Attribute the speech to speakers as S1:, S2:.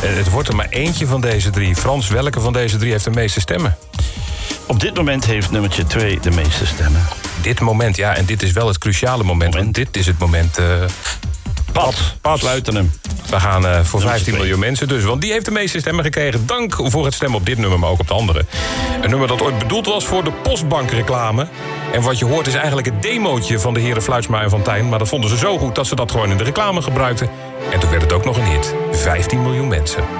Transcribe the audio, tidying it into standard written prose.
S1: Het wordt er maar eentje van deze drie. Frans, welke van deze drie heeft de meeste stemmen?
S2: Op dit moment heeft nummertje 2 de meeste stemmen.
S1: Dit moment, ja, en dit is wel het cruciale moment. Want dit is het moment...
S2: Pat, sluiten hem.
S1: We gaan voor 15 miljoen mensen dus. Want die heeft de meeste stemmen gekregen. Dank voor het stemmen op dit nummer, maar ook op de andere. Een nummer dat ooit bedoeld was voor de Postbankreclame. En wat je hoort is eigenlijk het demootje van de heren Fluitsma en Van Tijn. Maar dat vonden ze zo goed dat ze dat gewoon in de reclame gebruikten. En toen werd het ook nog een hit. 15 miljoen mensen.